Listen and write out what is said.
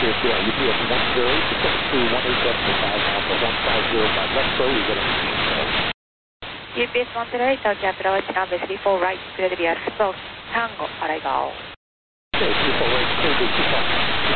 Here for UPS 10, descend to 18.5 Alpha 1505. Left slow, we get a UPS 10, Tokyo approach runway 34 right, clear to be at 12, Tango, Arigao. Okay, 34 right, clear to 25.